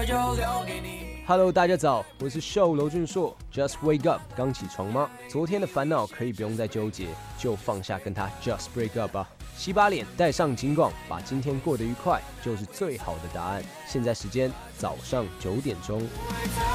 Hello， 大家早，我是秀娄俊硕。Just wake up， 刚起床吗？昨天的烦恼可以不用再纠结，就放下，跟他 just break up 吧。洗把脸，戴上警广，把今天过得愉快，就是最好的答案。现在时间早上9点钟。